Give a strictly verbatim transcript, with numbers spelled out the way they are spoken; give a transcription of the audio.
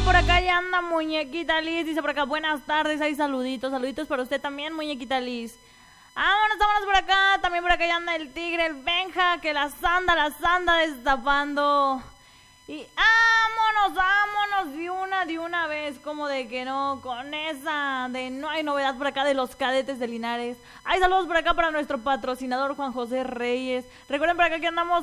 por acá ya anda Muñequita Liz, dice por acá, buenas tardes, hay saluditos, saluditos para usted también, Muñequita Liz. Vámonos, vámonos por acá, también por acá ya anda el tigre, el Benja, que las anda, las anda destapando. Y vámonos, vámonos de una, de una vez, como de que no, con esa, de no hay novedad por acá de los Cadetes de Linares. Hay saludos por acá para nuestro patrocinador Juan José Reyes. Recuerden por acá que andamos